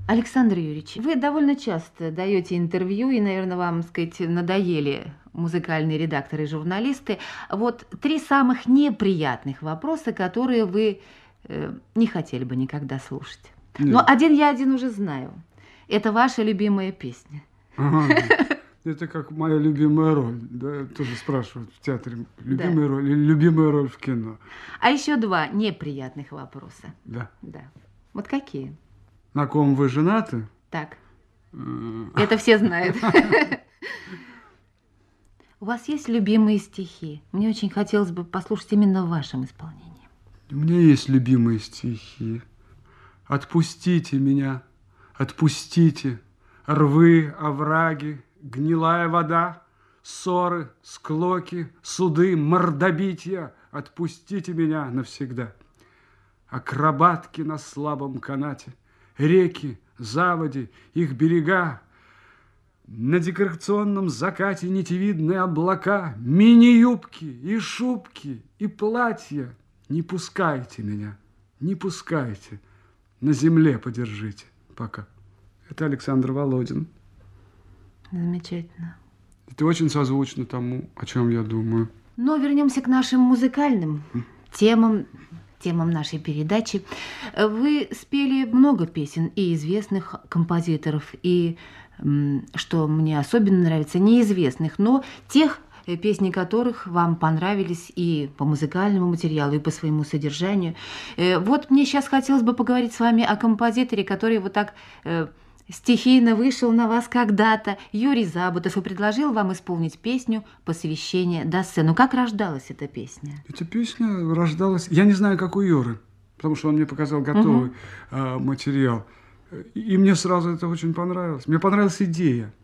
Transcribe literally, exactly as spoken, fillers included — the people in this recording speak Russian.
Александр Юрьевич, вы довольно часто даете интервью, и, наверное, вам, так сказать, надоели музыкальные редакторы и журналисты. Вот три самых неприятных вопроса, которые вы э, не хотели бы никогда слушать. Нет. Но один я один уже знаю. Это ваша любимая песня. Ага. Это как моя любимая роль, да, тоже спрашивают в театре, любимая да. роль или любимая роль в кино. А еще два неприятных вопроса. Да. Да. Вот какие? На ком вы женаты? Так. Это все знают. У вас есть любимые стихи? Мне очень хотелось бы послушать именно в вашем исполнении. У меня есть любимые стихи. Отпустите меня, отпустите, рвы, овраги, гнилая вода, ссоры, склоки, суды, мордобития, отпустите меня навсегда. Акробатки на слабом канате, реки, заводи, их берега, на декорационном закате нитевидные облака, мини-юбки и шубки и платья. Не пускайте меня, не пускайте, на земле подержите пока. Это Александр Володин. Замечательно. Это очень созвучно тому, о чем я думаю. Но вернемся к нашим музыкальным темам, темам нашей передачи. Вы спели много песен и известных композиторов, и, что мне особенно нравится, неизвестных, но тех, песни которых вам понравились и по музыкальному материалу, и по своему содержанию. Вот мне сейчас хотелось бы поговорить с вами о композиторе, который вот так стихийно вышел на вас когда-то, Юрий Забутов, и предложил вам исполнить песню «Посвящение Дассену». Как рождалась эта песня? Эта песня рождалась, я не знаю, как у Юры, потому что он мне показал готовый угу. материал. И мне сразу это очень понравилось. Мне понравилась идея.